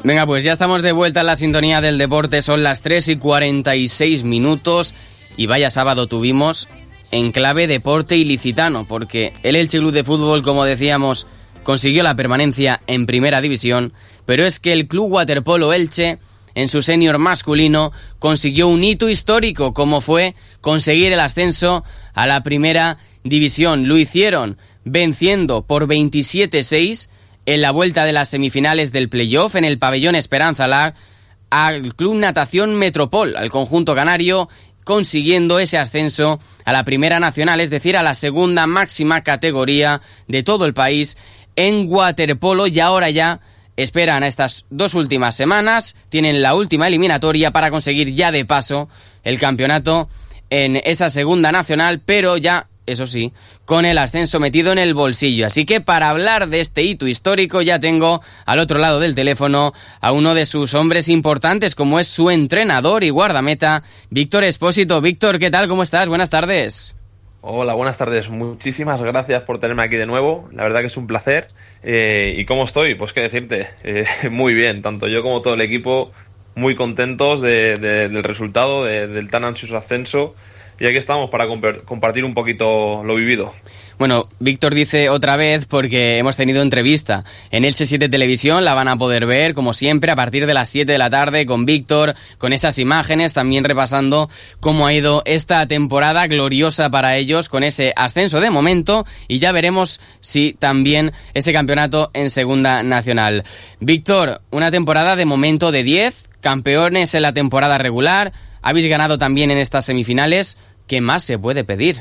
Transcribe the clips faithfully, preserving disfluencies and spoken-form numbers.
Venga, pues ya estamos de vuelta en la sintonía del deporte, son las tres y cuarenta y seis minutos y vaya sábado tuvimos en clave deporte ilicitano, porque el Elche Club de Fútbol, como decíamos, consiguió la permanencia en primera división, pero es que el Club Waterpolo Elche, en su senior masculino, consiguió un hito histórico, como fue conseguir el ascenso a la primera división. Lo hicieron venciendo por veintisiete seis en la vuelta de las semifinales del playoff en el pabellón Esperanza Lag al Club Natación Metropol, al conjunto canario, consiguiendo ese ascenso a la primera nacional, es decir, a la segunda máxima categoría de todo el país en waterpolo, y ahora ya esperan a estas dos últimas semanas, tienen la última eliminatoria para conseguir ya de paso el campeonato en esa segunda nacional, pero ya, eso sí, con el ascenso metido en el bolsillo. Así que para hablar de este hito histórico ya tengo al otro lado del teléfono a uno de sus hombres importantes, como es su entrenador y guardameta, Víctor Espósito. Víctor, ¿qué tal? ¿Cómo estás? Buenas tardes. Hola, buenas tardes. Muchísimas gracias por tenerme aquí de nuevo. La verdad que es un placer. Eh, ¿Y cómo estoy? Pues qué decirte. Eh, muy bien, tanto yo como todo el equipo, muy contentos de, de, del resultado, de, del tan ansioso ascenso. Y aquí estamos para comp- compartir un poquito lo vivido. Bueno, Víctor dice otra vez porque hemos tenido entrevista en Elche siete Televisión, la van a poder ver como siempre a partir de las siete de la tarde con Víctor, con esas imágenes, también repasando cómo ha ido esta temporada gloriosa para ellos con ese ascenso de momento, y ya veremos si también ese campeonato en segunda nacional. Víctor, una temporada de momento de diez, campeones en la temporada regular, habéis ganado también en estas semifinales. ¿Qué más se puede pedir?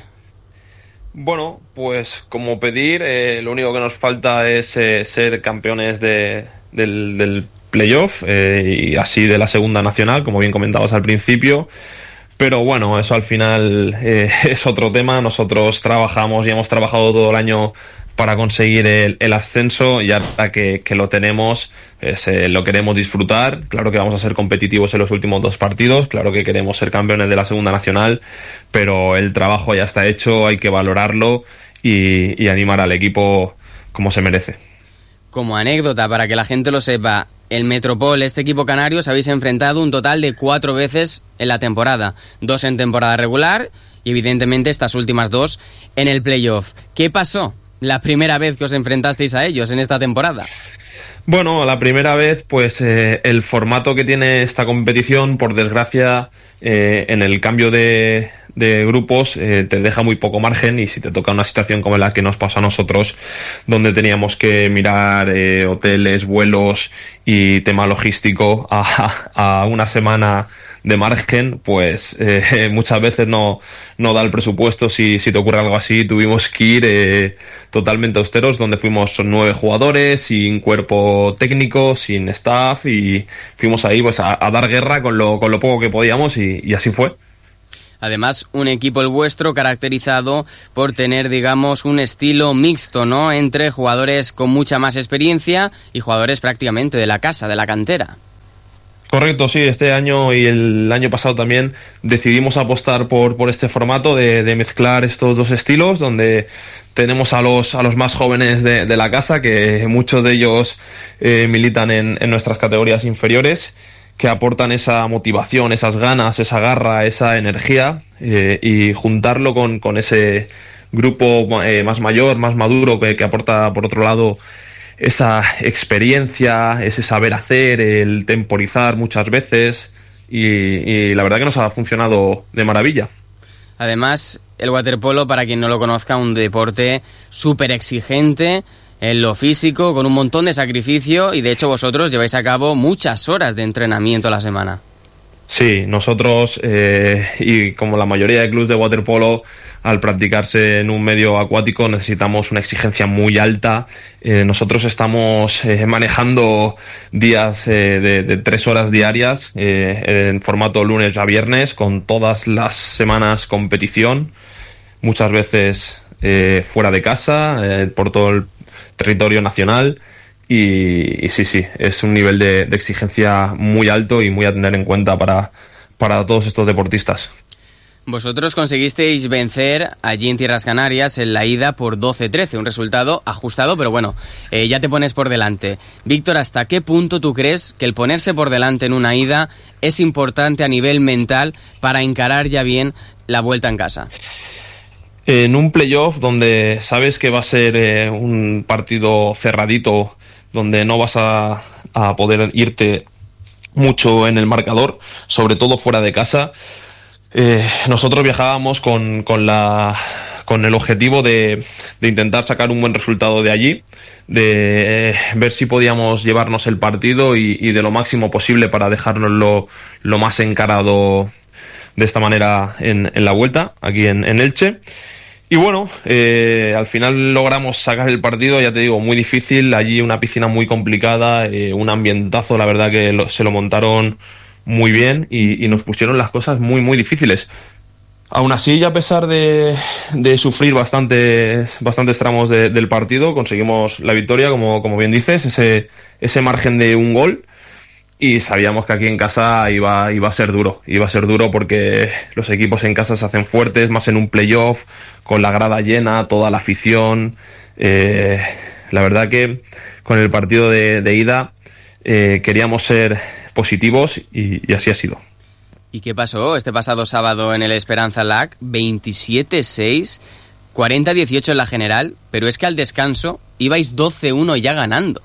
Bueno, pues como pedir, eh, lo único que nos falta es eh, ser campeones de, del, del playoff eh, y así de la segunda nacional, como bien comentabas al principio. Pero bueno, eso al final eh, es otro tema. Nosotros trabajamos y hemos trabajado todo el año para conseguir el, el ascenso, y ahora que, que lo tenemos, pues, eh, lo queremos disfrutar. Claro que vamos a ser competitivos en los últimos dos partidos, claro que queremos ser campeones de la segunda nacional, pero el trabajo ya está hecho, hay que valorarlo y, y animar al equipo como se merece. Como anécdota, para que la gente lo sepa, el Metropol, este equipo canario, os habéis enfrentado un total de cuatro veces en la temporada, dos en temporada regular y evidentemente estas últimas dos en el playoff. ¿Qué pasó la primera vez que os enfrentasteis a ellos en esta temporada? Bueno, la primera vez, pues eh, el formato que tiene esta competición, por desgracia, eh, en el cambio de, de grupos eh, te deja muy poco margen, y si te toca una situación como la que nos pasó a nosotros, donde teníamos que mirar eh, hoteles, vuelos y tema logístico a, a una semana de margen, pues eh, muchas veces no, no da el presupuesto si, si te ocurre algo así. Tuvimos que ir eh, totalmente austeros, donde fuimos nueve jugadores, sin cuerpo técnico, sin staff, y fuimos ahí pues a, a dar guerra con lo, con lo poco que podíamos, y, y así fue. Además, un equipo el vuestro caracterizado por tener, digamos, un estilo mixto, ¿no?, entre jugadores con mucha más experiencia y jugadores prácticamente de la casa, de la cantera. Correcto, sí, este año y el año pasado también decidimos apostar por, por este formato de, de mezclar estos dos estilos, donde tenemos a los, a los más jóvenes de, de la casa, que muchos de ellos eh, militan en, en nuestras categorías inferiores, que aportan esa motivación, esas ganas, esa garra, esa energía, eh, y juntarlo con, con ese grupo eh, más mayor, más maduro, que, que aporta, por otro lado, esa experiencia, ese saber hacer, el temporizar muchas veces, y, y la verdad que nos ha funcionado de maravilla. Además, el waterpolo, para quien no lo conozca, un deporte súper exigente en lo físico, con un montón de sacrificio, y de hecho vosotros lleváis a cabo muchas horas de entrenamiento a la semana. Sí, nosotros, eh, y como la mayoría de clubes de waterpolo, al practicarse en un medio acuático necesitamos una exigencia muy alta. Eh, nosotros estamos eh, manejando días eh, de, de tres horas diarias, eh, en formato lunes a viernes, con todas las semanas competición, muchas veces eh, fuera de casa, eh, por todo el territorio nacional. Y, y sí, sí, es un nivel de, de exigencia muy alto y muy a tener en cuenta para, para todos estos deportistas. Vosotros conseguisteis vencer allí en Tierras Canarias en la ida por doce trece, un resultado ajustado, pero bueno, eh, ya te pones por delante. Víctor, ¿hasta qué punto tú crees que el ponerse por delante en una ida es importante a nivel mental para encarar ya bien la vuelta en casa? En un playoff donde sabes que va a ser eh, un partido cerradito, donde no vas a, a poder irte mucho en el marcador, sobre todo fuera de casa, eh, nosotros viajábamos con, con, la, con el objetivo de, de intentar sacar un buen resultado de allí, de eh, ver si podíamos llevarnos el partido y, y de lo máximo posible para dejárnoslo lo más encarado de esta manera en, en la vuelta, aquí en, en Elche. Y bueno, eh, al final logramos sacar el partido, ya te digo, muy difícil, allí una piscina muy complicada, eh, un ambientazo, la verdad que lo, se lo montaron muy bien y, y nos pusieron las cosas muy, muy difíciles. Aún así, y a pesar de, de sufrir bastantes, bastantes tramos de, del partido, conseguimos la victoria, como, como bien dices, ese, ese margen de un gol. Y sabíamos que aquí en casa iba, iba a ser duro, iba a ser duro porque los equipos en casa se hacen fuertes, más en un playoff, con la grada llena, toda la afición. Eh, la verdad que con el partido de, de ida eh, queríamos ser positivos y, y así ha sido. ¿Y qué pasó este pasado sábado en el Esperanza L A C? veintisiete seis, cuarenta dieciocho en la general, pero es que al descanso ibais doce uno ya ganando.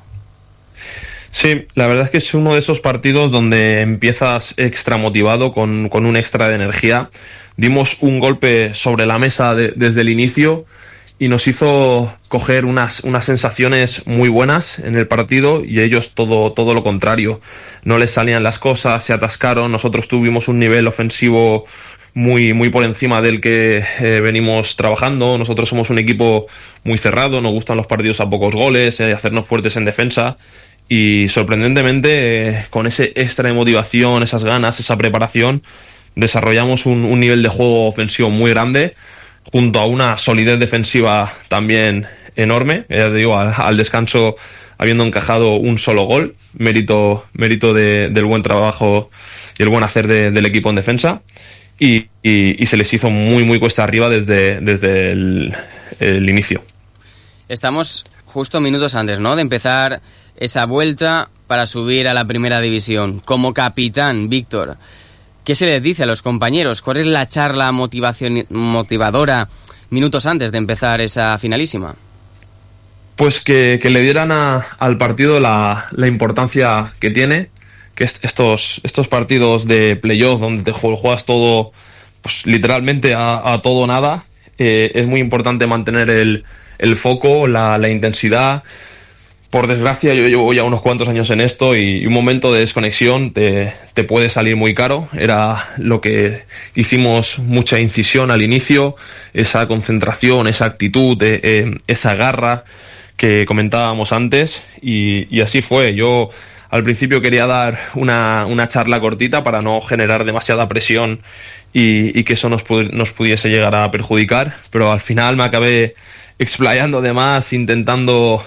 Sí, la verdad es que es uno de esos partidos donde empiezas extra motivado, con, con un extra de energía. Dimos un golpe sobre la mesa de, desde el inicio y nos hizo coger unas, unas sensaciones muy buenas en el partido y ellos todo, todo lo contrario. No les salían las cosas, se atascaron. Nosotros tuvimos un nivel ofensivo muy, muy por encima del que eh, venimos trabajando. Nosotros somos un equipo muy cerrado, nos gustan los partidos a pocos goles, eh, hacernos fuertes en defensa. Y sorprendentemente, eh, con ese extra de motivación, esas ganas, esa preparación, desarrollamos un, un nivel de juego ofensivo muy grande, junto a una solidez defensiva también enorme. Ya te digo, al, al descanso habiendo encajado un solo gol, mérito, mérito de, del buen trabajo y el buen hacer de, del equipo en defensa. Y, y, y se les hizo muy, muy cuesta arriba desde, desde el, el inicio. Estamos justo minutos antes, ¿no?, de empezar esa vuelta para subir a la primera división. Como capitán, Víctor, ¿qué se les dice a los compañeros? ¿Cuál es la charla motivación, motivadora minutos antes de empezar esa finalísima? Pues que, que le dieran a, al partido la, la importancia que tiene, que est- estos, estos partidos de playoff donde te juegas todo, pues literalmente a, a todo o nada, eh, es muy importante mantener el, el foco, la, la intensidad. Por desgracia, yo llevo ya unos cuantos años en esto y un momento de desconexión te, te puede salir muy caro. Era lo que hicimos mucha incisión al inicio, esa concentración, esa actitud, eh, eh, esa garra que comentábamos antes y, y así fue. Yo al principio quería dar una, una charla cortita para no generar demasiada presión y, y que eso nos, pu- nos pudiese llegar a perjudicar, pero al final me acabé explayando de más, intentando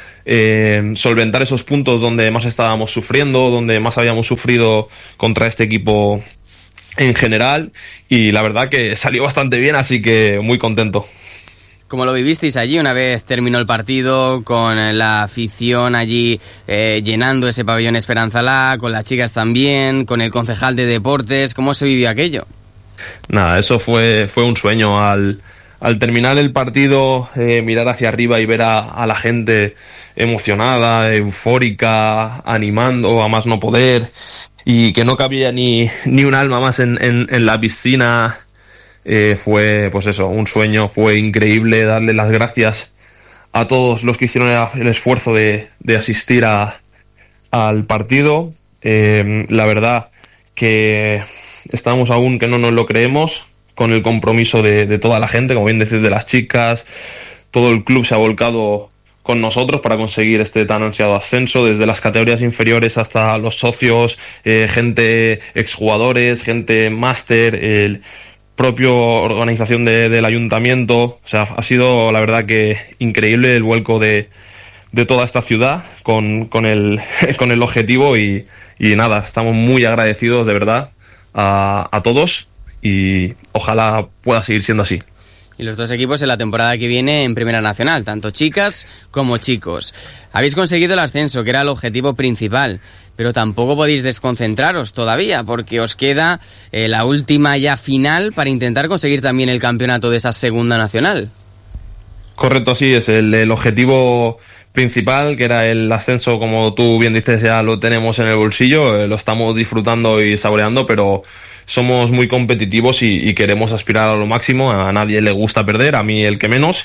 Eh, solventar esos puntos donde más estábamos sufriendo, donde más habíamos sufrido contra este equipo en general, y la verdad que salió bastante bien, así que muy contento. ¿Cómo lo vivisteis allí una vez terminó el partido, con la afición allí eh, llenando ese pabellón Esperanza L A, con las chicas también, con el concejal de deportes? ¿Cómo se vivió aquello? Nada, eso fue, fue un sueño. Al, al terminar el partido, eh, mirar hacia arriba y ver a, a la gente emocionada, eufórica, animando a más no poder, y que no cabía ni, ni un alma más en, en, en la piscina, eh, fue pues eso, un sueño. Fue increíble darle las gracias a todos los que hicieron el, el esfuerzo de, de asistir a, al partido. Eh, la verdad que estamos aún que no nos lo creemos, con el compromiso de, de toda la gente, como bien decís, de las chicas. Todo el club se ha volcado con nosotros para conseguir este tan ansiado ascenso, desde las categorías inferiores hasta los socios, eh, gente exjugadores, gente máster, el propio organización de, del ayuntamiento. O sea, ha sido la verdad que increíble el vuelco de, de toda esta ciudad con, con, el, con el objetivo y, y nada, estamos muy agradecidos de verdad a, a todos y ojalá pueda seguir siendo así. Y los dos equipos en la temporada que viene en Primera Nacional, tanto chicas como chicos. Habéis conseguido el ascenso, que era el objetivo principal, pero tampoco podéis desconcentraros todavía, porque os queda eh, la última ya final para intentar conseguir también el campeonato de esa Segunda Nacional. Correcto, sí, es el, el objetivo principal, que era el ascenso, como tú bien dices, ya lo tenemos en el bolsillo, eh, lo estamos disfrutando y saboreando, pero somos muy competitivos y, y queremos aspirar a lo máximo. A nadie le gusta perder, a mí el que menos,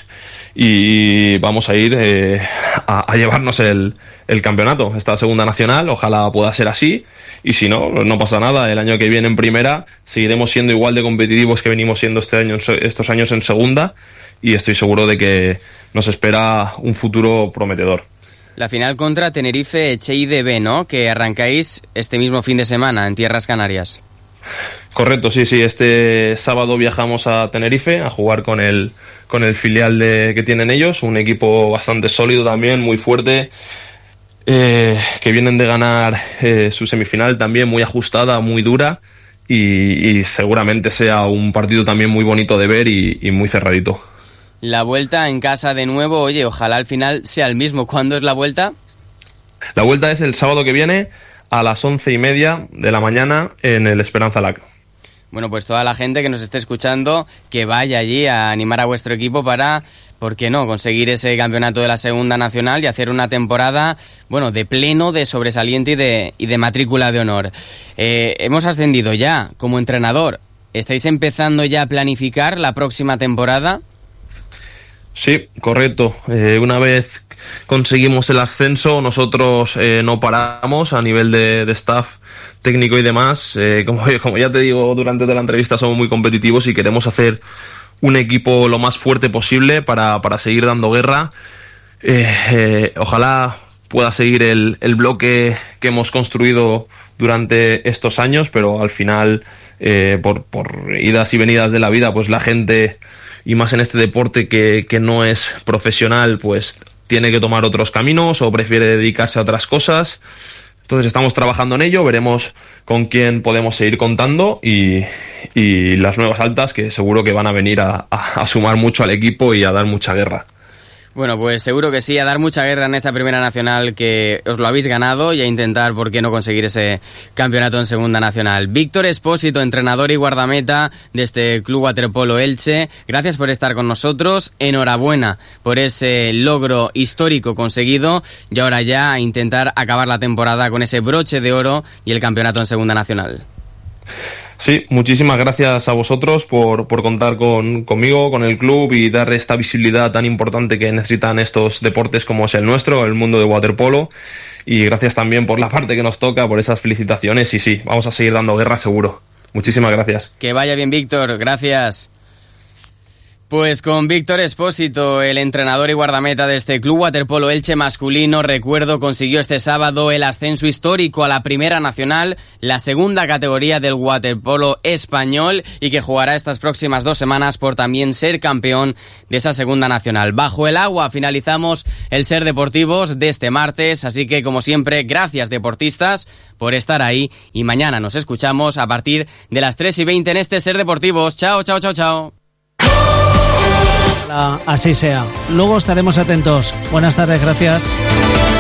y vamos a ir eh, a, a llevarnos el, el campeonato, esta Segunda Nacional. Ojalá pueda ser así, y si no, no pasa nada. El año que viene en Primera seguiremos siendo igual de competitivos que venimos siendo este año, estos años en Segunda, y estoy seguro de que nos espera un futuro prometedor. La final contra Tenerife Che I D B, ¿no?, que arrancáis este mismo fin de semana en Tierras Canarias. Correcto, sí, sí. Este sábado viajamos a Tenerife a jugar con el con el filial de, que tienen ellos, un equipo bastante sólido también, muy fuerte, eh, que vienen de ganar eh, su semifinal también, muy ajustada, muy dura, y, y seguramente sea un partido también muy bonito de ver y, y muy cerradito. La vuelta en casa de nuevo, oye, ojalá al final sea el mismo. ¿Cuándo es la vuelta? La vuelta es el sábado que viene a las once y media de la mañana en el Esperanza Lac. Bueno, pues toda la gente que nos esté escuchando, que vaya allí a animar a vuestro equipo para, ¿por qué no?, conseguir ese campeonato de la Segunda Nacional y hacer una temporada, bueno, de pleno, de sobresaliente y de, y de matrícula de honor. Eh, hemos ascendido ya como entrenador. ¿Estáis empezando ya a planificar la próxima temporada? Sí, correcto. Eh, una vez conseguimos el ascenso, nosotros eh, no paramos a nivel de, de staff técnico y demás. Eh, como, como ya te digo durante toda la entrevista, somos muy competitivos y queremos hacer un equipo lo más fuerte posible para, para seguir dando guerra. Eh, eh, ojalá pueda seguir el, el bloque que hemos construido durante estos años, pero al final, eh, por, por idas y venidas de la vida, pues la gente, y más en este deporte que, que no es profesional, pues tiene que tomar otros caminos o prefiere dedicarse a otras cosas. Entonces estamos trabajando en ello, veremos con quién podemos seguir contando y, y las nuevas altas, que seguro que van a venir a, a, a sumar mucho al equipo y a dar mucha guerra. Bueno, pues seguro que sí, a dar mucha guerra en esa Primera Nacional, que os lo habéis ganado, y a intentar, ¿por qué no?, conseguir ese campeonato en Segunda Nacional. Víctor Espósito, entrenador y guardameta de este Club Waterpolo Elche, gracias por estar con nosotros, enhorabuena por ese logro histórico conseguido, y ahora ya a intentar acabar la temporada con ese broche de oro y el campeonato en Segunda Nacional. Sí, muchísimas gracias a vosotros por, por contar con, conmigo, con el club, y dar esta visibilidad tan importante que necesitan estos deportes como es el nuestro, el mundo de waterpolo. Y gracias también por la parte que nos toca, por esas felicitaciones. Y sí, vamos a seguir dando guerra seguro. Muchísimas gracias. Que vaya bien, Víctor. Gracias. Pues con Víctor Espósito, el entrenador y guardameta de este Club Waterpolo Elche masculino, recuerdo, consiguió este sábado el ascenso histórico a la Primera Nacional, la segunda categoría del waterpolo español, y que jugará estas próximas dos semanas por también ser campeón de esa Segunda Nacional. Bajo el agua finalizamos el Ser Deportivos de este martes, así que como siempre, gracias deportistas por estar ahí, y mañana nos escuchamos a partir de las tres y veinte en este Ser Deportivos. Chao, chao, chao, chao. Así sea. Luego estaremos atentos. Buenas tardes, gracias.